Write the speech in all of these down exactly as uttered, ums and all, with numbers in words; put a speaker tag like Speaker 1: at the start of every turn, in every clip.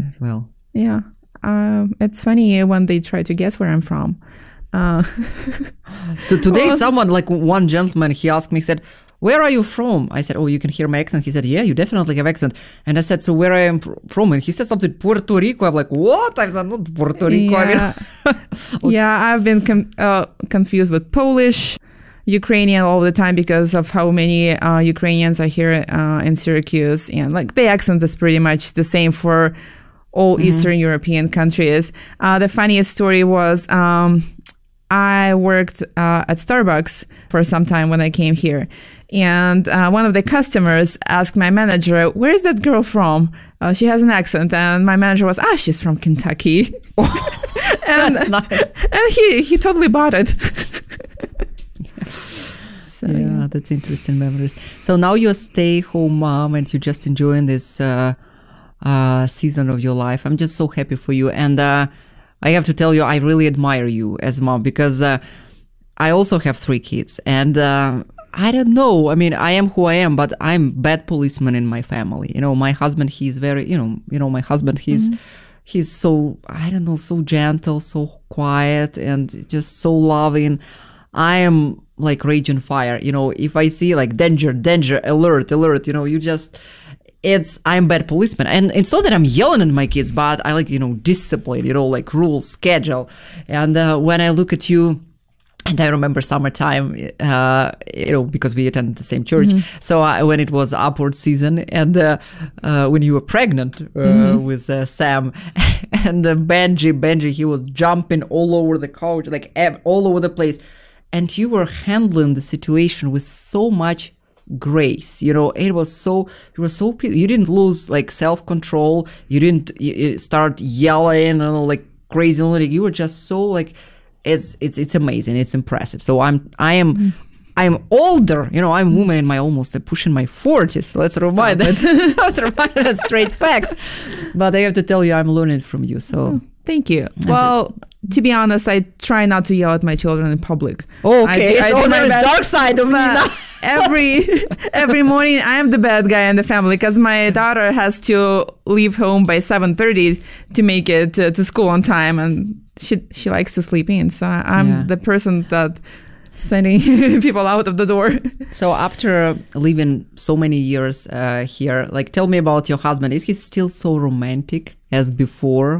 Speaker 1: as well.
Speaker 2: Yeah. Um, it's funny when they try to guess where I'm from. Uh,
Speaker 1: so today,
Speaker 2: well,
Speaker 1: someone, like one gentleman, he asked me, he said, where are you from? I said, oh, you can hear my accent. He said, yeah, you definitely have accent. And I said, so where I am fr- from? And he said something, Puerto Rico. I'm like, what? I'm not Puerto Rico.
Speaker 2: Yeah,
Speaker 1: I mean,
Speaker 2: yeah I've been com- uh, confused with Polish, Ukrainian all the time because of how many uh, Ukrainians are here uh, in Syracuse. And like the accent is pretty much the same for all mm-hmm. Eastern European countries. Uh, the funniest story was um, I worked uh, at Starbucks for some time when I came here. And uh, one of the customers asked my manager, where's that girl from? Uh, she has an accent. And my manager was, ah, she's from Kentucky. and,
Speaker 1: That's nice.
Speaker 2: And he, he totally bought it. so,
Speaker 1: yeah,
Speaker 2: yeah,
Speaker 1: that's interesting memories. So now you're a stay-home mom and you're just enjoying this uh, uh, season of your life. I'm just so happy for you. And uh, I have to tell you, I really admire you as a mom because uh, I also have three kids. And uh, I don't know. I mean, I am who I am, but I'm bad policeman in my family. You know, my husband, he's very, you know, you know, my husband, he's, mm-hmm. he's so, I don't know, so gentle, so quiet and just so loving. I am like raging fire. You know, if I see like danger, danger, alert, alert, you know, you just, it's, I'm bad policeman. And it's not that I'm yelling at my kids, but I like, you know, discipline, you know, like rules, schedule. And uh, when I look at you, and I remember summertime, uh, you know, because we attended the same church. Mm-hmm. So uh, when it was upward season and uh, uh, when you were pregnant uh, mm-hmm. with uh, Sam and uh, Benji, Benji, he was jumping all over the couch, like all over the place. And you were handling the situation with so much grace. You know, it was so, you were so, you didn't lose like self-control. You didn't you start yelling, you know, like crazy. Like you were just so like, It's it's it's amazing. It's impressive. So I'm I am I'm older. You know, I'm a woman in my almost uh, pushing my forties. Let's remind that. Let's remind that straight facts. But I have to tell you, I'm learning from you. So
Speaker 2: oh, thank you. Well, to be honest, I try not to yell at my children in public.
Speaker 1: Okay,
Speaker 2: I, I
Speaker 1: so there's dark side of me now.
Speaker 2: every every morning I am the bad guy in the family because my daughter has to leave home by seven thirty to make it to, to school on time, and she she likes to sleep in. So I'm yeah. the person that sending people out of the door.
Speaker 1: So after living so many years uh, here, like tell me about your husband. Is he still so romantic as before?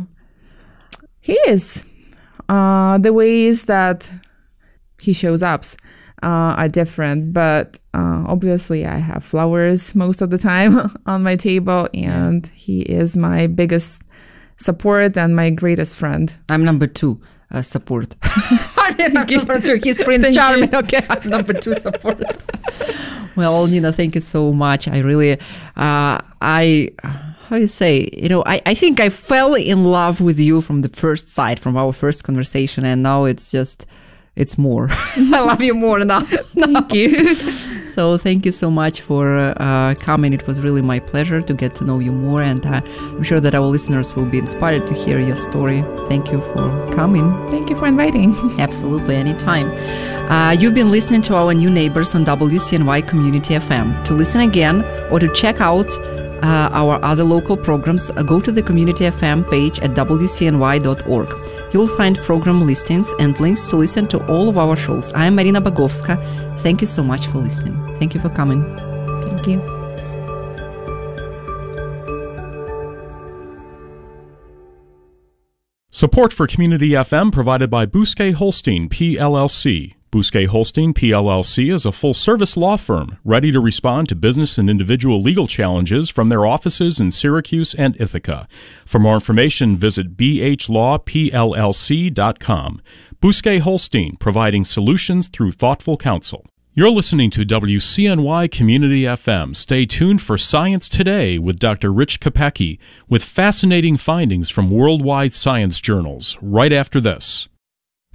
Speaker 2: He is. Uh, the ways that he shows up uh, are different, but uh, obviously I have flowers most of the time on my table, and yeah. he is my biggest support and my greatest friend.
Speaker 1: I'm number two uh, support. I mean, I'm number two. He's Prince Charming. Okay, I'm number two support. Well, Nina, thank you so much. I really, uh, I, how do you say, you know, I, I think I fell in love with you from the first sight, from our first conversation, and now it's just, it's more. I love you more now.
Speaker 2: Thank you.
Speaker 1: So thank you so much for uh, coming. It was really my pleasure to get to know you more, and uh, I'm sure that our listeners will be inspired to hear your story. Thank you for coming.
Speaker 2: Thank you for inviting.
Speaker 1: Absolutely, anytime. Uh, you've been listening to our new neighbors on W C N Y Community F M. To listen again or to check out uh, our other local programs, uh, go to the Community F M page at W C N Y dot org. You will find program listings and links to listen to all of our shows. I am Marina Bagovska. Thank you so much for listening. Thank you for coming.
Speaker 2: Thank you.
Speaker 3: Support for Community F M provided by Bousquet Holstein, P L L C. Bousquet Holstein, P L L C is a full-service law firm ready to respond to business and individual legal challenges from their offices in Syracuse and Ithaca. For more information, visit b h law p l l c dot com. Bousquet Holstein, providing solutions through thoughtful counsel. You're listening to W C N Y Community F M. Stay tuned for Science Today with Doctor Rich Kopecki, with fascinating findings from worldwide science journals right after this.